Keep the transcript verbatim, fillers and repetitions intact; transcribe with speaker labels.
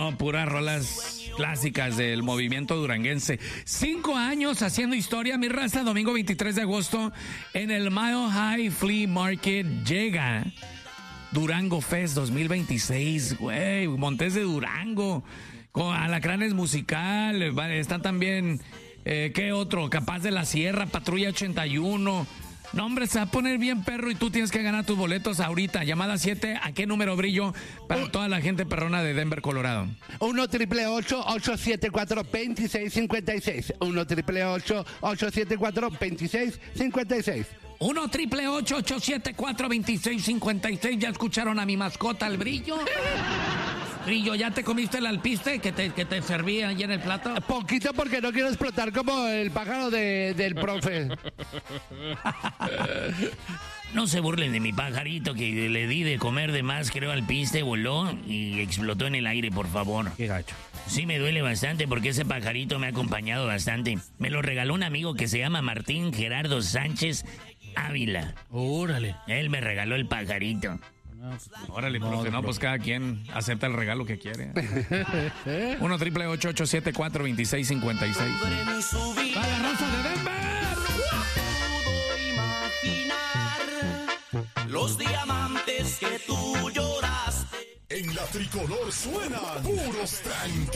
Speaker 1: No, puras rolas clásicas del movimiento duranguense. Cinco años haciendo historia, mi raza. Domingo veintitrés de agosto en el Mile High Flea Market llega Durango Fest dos mil veintiséis, güey. Montes de Durango, con Alacranes Musical, vale, están también, eh, ¿qué otro? Capaz de la Sierra, Patrulla ochenta y uno. No, hombre, se va a poner bien perro y tú tienes que ganar tus boletos ahorita. Llamada siete, ¿a qué número brillo? Para uh, toda la gente perrona de Denver, Colorado.
Speaker 2: uno triple ocho, ocho siete cuatro, dos seis cinco seis. uno triple ocho, ocho siete cuatro, dos seis cinco seis.
Speaker 1: uno triple ocho, ocho siete cuatro, dos seis cinco seis. ¿Ya escucharon a mi mascota, el Brillo? Brillo, ¿ya te comiste el alpiste que te, que te servía allí en el plato?
Speaker 2: Poquito, porque no quiero explotar como el pájaro de, del profe.
Speaker 3: No se burlen de mi pajarito que le di de comer de más, creo, alpiste, voló y explotó en el aire, por favor.
Speaker 1: Qué gacho.
Speaker 3: Sí, me duele bastante porque ese pajarito me ha acompañado bastante. Me lo regaló un amigo que se llama Martín Gerardo Sánchez Ávila.
Speaker 1: Órale.
Speaker 3: Él me regaló el pajarito.
Speaker 1: Órale, no, profe, no, pues cada quien acepta el regalo que quiere. uno triple ocho, ocho siete cuatro, dos seis cinco seis. ¡A la raza de Denver!
Speaker 4: Imaginar los diamantes que tú lloraste.
Speaker 5: En la tricolor suenan puros tranques.